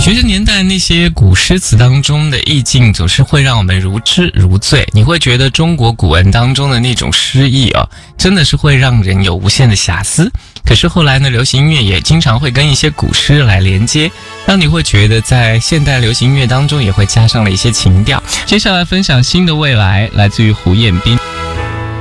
学生年代那些古诗词当中的意境总是会让我们如痴如醉，你会觉得中国古文当中的那种诗意真的是会让人有无限的遐思。可是后来呢，流行音乐也经常会跟一些古诗来连接，让你会觉得在现代流行音乐当中也会加上了一些情调。接下来分享新的未来，来自于胡彦斌。